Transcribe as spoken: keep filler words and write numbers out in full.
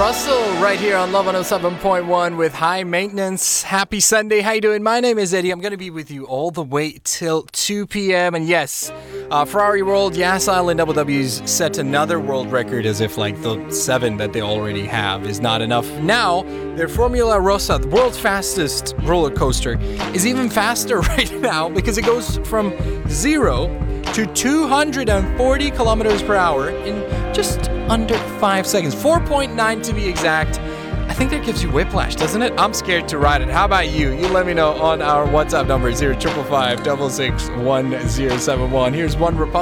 Russell right here on Love one oh seven point one with High Maintenance. Happy Sunday. How you doing? My name is Eddie. I'm going to be with you all the way till two p.m. And yes, uh, Ferrari World, Yas Island Double W's set another world record, as if like the seven that they already have is not enough. Now, their Formula Rossa, the world's fastest roller coaster, is even faster right now because it goes from zero to two hundred forty kilometers per hour in just under five seconds. four point nine to be exact. I think that gives you whiplash, doesn't it? I'm scared to ride it. How about you? You let me know on our WhatsApp number, zero five five, six six one zero seven one. Here's One Republic.